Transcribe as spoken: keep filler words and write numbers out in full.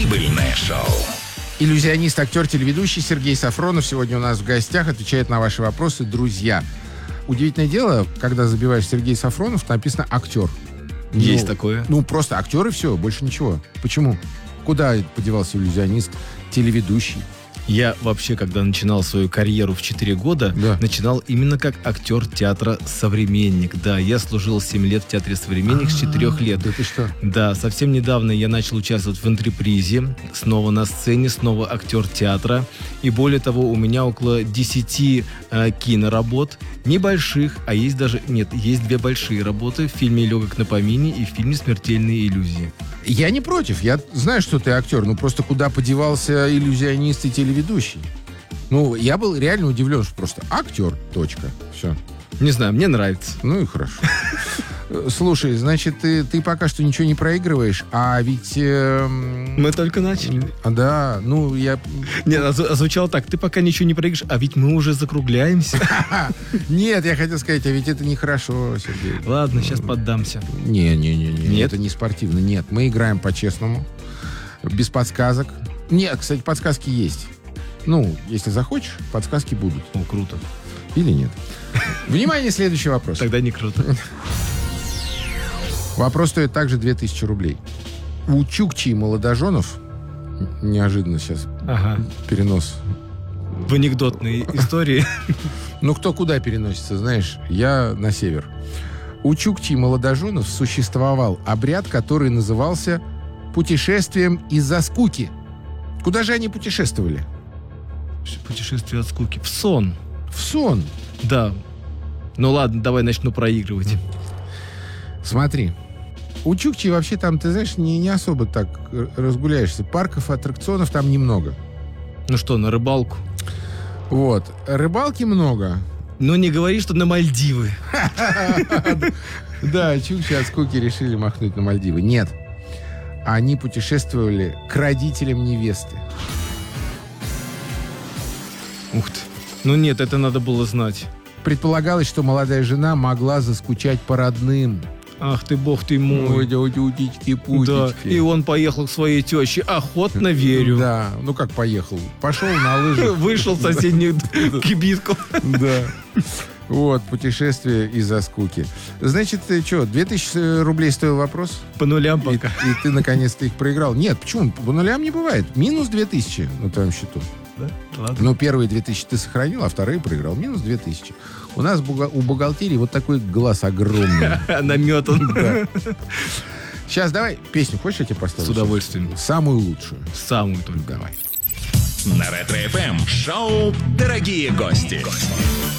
Прибыльное шоу. Иллюзионист, актер, телеведущий Сергей Сафронов сегодня у нас в гостях, отвечает на ваши вопросы. Друзья, удивительное дело, когда забиваешь Сергей Сафронов, написано актер. Есть ну, такое. Ну, просто актер и все, больше ничего. Почему? Куда подевался иллюзионист, телеведущий? Я вообще, когда начинал свою карьеру в четыре года, Да. начинал именно как актер театра «Современник». Да, я служил семь лет в театре «Современник» с четырех лет. Да ты что? Да, совсем недавно я начал участвовать в «Антрепризе». Снова на сцене, снова актер театра. И более того, у меня около десяти э, киноработ. Небольших, а есть даже... Нет, есть две большие работы в фильме «Легок на помине» и в фильме «Смертельные иллюзии». Я не против, я знаю, что ты актер, ну просто куда подевался иллюзионист и телеведущий? Ну, я был реально удивлен, что просто актер, точка, все. Не знаю, мне нравится. Ну и хорошо. Слушай, значит, ты, ты пока что ничего не проигрываешь, а ведь... э, Мы только начали. а, да, ну я... Нет, озв- озвучало так, ты пока ничего не проиграешь, а ведь мы уже закругляемся. Нет, я хотел сказать, а ведь это нехорошо, Сергей. Ладно, сейчас поддамся. Не-не-не, Нет? это не спортивно. Нет, мы играем по-честному, без подсказок. Нет, кстати, подсказки есть. Ну, если захочешь, подсказки будут. О, круто. Или нет. Внимание, следующий вопрос. Тогда не круто. Вопрос стоит также две тысячи рублей. У чукчи и молодоженов, неожиданно сейчас Ага. перенос. В анекдотной истории. Ну, кто куда переносится, знаешь, я на север. У чукчи и молодоженов существовал обряд, который назывался путешествием из-за скуки. Куда же они путешествовали? Путешествие от скуки. В сон. В сон. Да. Ну ладно, давай начну проигрывать. Смотри. У чукчи вообще там, ты знаешь, не, не особо так р- разгуляешься. Парков, аттракционов там немного. Ну что, на рыбалку? Вот. Рыбалки много. Ну не говори, что на Мальдивы. Да, чукчи от скуки решили махнуть на Мальдивы. Нет. Они путешествовали к родителям невесты. Ух ты. Ну нет, это надо было знать. Предполагалось, что молодая жена могла заскучать по родным. Ах ты, бог ты мой. Да, утички-путички. и он поехал к своей теще. Охотно верю. Да, ну как поехал? Пошел на лыжи. Вышел в соседнюю кибитку. Да. Вот, путешествие из-за скуки. Значит, ты что, две тысячи рублей стоил вопрос? По нулям И, пока. и ты наконец-то их проиграл. Нет, почему? По нулям не бывает. Минус две тысячи на твоем счету. Да? Ладно. Ну, первые две тысячи ты сохранил, а вторые проиграл. Минус две тысячи. У нас буга- у бухгалтерии вот такой глаз огромный. Наметан. Да. Сейчас давай песню. Хочешь, я тебе поставлю? С удовольствием. Самую лучшую. Самую только. Давай. На Ретро-эф эм шоу «Дорогие гости».